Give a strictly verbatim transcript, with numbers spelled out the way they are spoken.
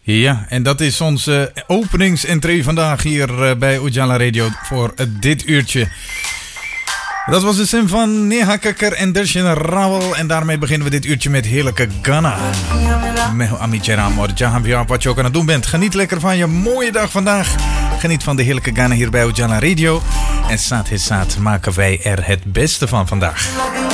Ja, en dat is onze openingsentree vandaag hier bij Ujala Radio voor dit uurtje. Dat was de stem van Neha Kakkar en Darshan Rawal. En daarmee beginnen we dit uurtje met heerlijke Ghana. Meho Amichera Morjahan, wat je ook aan het doen bent. Geniet lekker van je mooie dag vandaag. Geniet van de heerlijke Ghana hier bij Ujala Radio. En saat is saat maken wij er het beste van vandaag.